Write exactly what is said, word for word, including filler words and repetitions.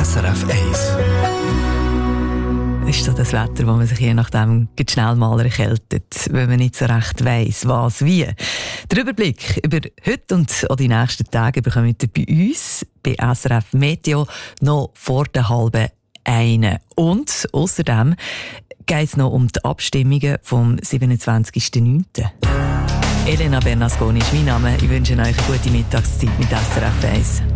S R F eins. Ist so das Wetter, wo man sich je nachdem schnell mal erkältet, wenn man nicht so recht weiss, was wie. Der Überblick über heute und auch die nächsten Tage bekommt ihr bei uns, bei S R F Meteo, noch vor der halben eine. Und außerdem geht es noch um die Abstimmungen vom siebenundzwanzigsten neunten Elena Bernasconi ist mein Name. Ich wünsche euch eine gute Mittagszeit mit S R F eins.